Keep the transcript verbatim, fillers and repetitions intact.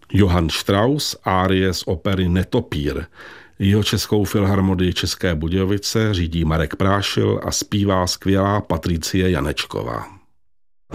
Johann Strauss, árie z opery Netopír. Jeho českou filharmonii České Budějovice řídí Marek Prášil a zpívá skvělá Patricie Janečková.